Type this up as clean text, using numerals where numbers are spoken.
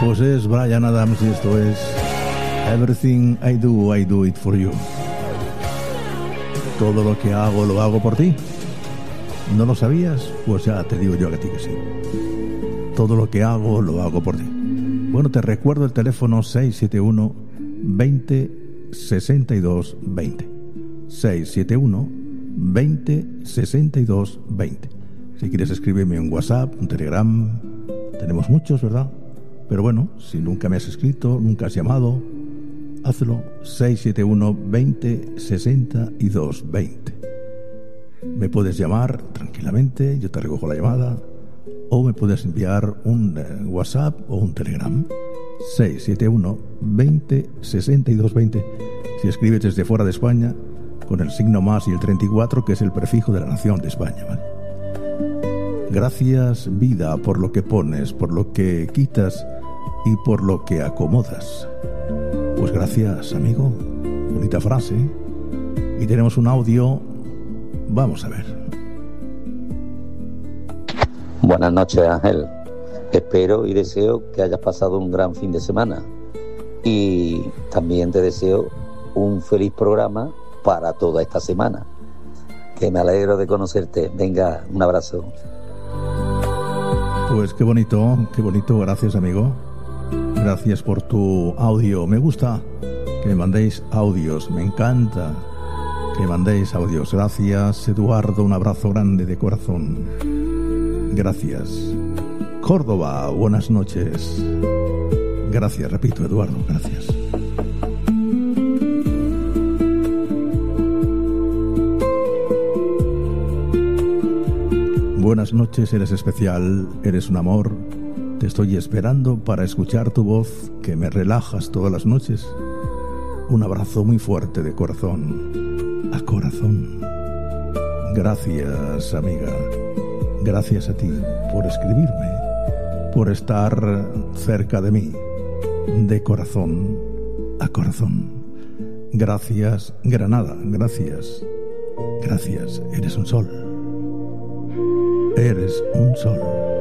Pues es Bryan Adams y esto es Everything I Do It For You. Todo lo que hago, lo hago por ti. ¿No lo sabías? Pues ya te digo yo a ti que sí. Todo lo que hago, lo hago por ti. Bueno, te recuerdo el teléfono 671 20 62 20. 671 20 62 20. Si quieres escribirme un WhatsApp, un Telegram, tenemos muchos, ¿verdad? Pero bueno, si nunca me has escrito, nunca has llamado, hazlo. 671 20 62 20. Me puedes llamar tranquilamente, yo te recojo la llamada, o me puedes enviar un WhatsApp o un Telegram. 671 20 62 20. Si escribes desde fuera de España, con el signo más y el 34, que es el prefijo de la nación de España, ¿vale? Gracias, vida, por lo que pones, por lo que quitas y por lo que acomodas. Pues gracias, amigo. Bonita frase. Y tenemos un audio. Vamos a ver. Buenas noches, Ángel. Espero y deseo que hayas pasado un gran fin de semana. Y también te deseo un feliz programa para toda esta semana. Que me alegro de conocerte. Venga, un abrazo. Pues qué bonito, gracias, amigo. Gracias por tu audio. Me gusta que me mandéis audios, me encanta que me mandéis audios. Gracias, Eduardo, un abrazo grande de corazón. Gracias. Córdoba, buenas noches. Gracias, repito, Eduardo, gracias. Buenas noches, eres especial, eres un amor. Te estoy esperando para escuchar tu voz, que me relajas todas las noches. Un abrazo muy fuerte de corazón a corazón. Gracias, amiga. Gracias a ti por escribirme, por estar cerca de mí, de corazón a corazón. Gracias, Granada, gracias. Gracias, eres un sol. Eres un sol.